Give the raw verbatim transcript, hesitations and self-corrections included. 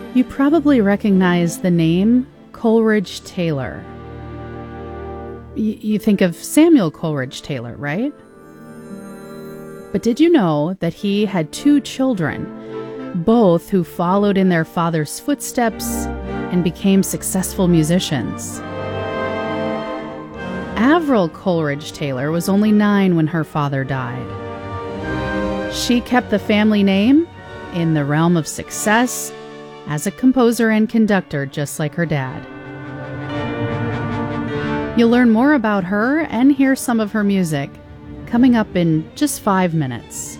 You probably recognize the name Coleridge Taylor. Y- you think of Samuel Coleridge Taylor, right? But did you know that he had two children, both who followed in their father's footsteps and became successful musicians? Avril Coleridge Taylor was only nine when her father died. She kept the family name in the realm of success as a composer and conductor, just like her dad. You'll learn more about her and hear some of her music coming up in just five minutes.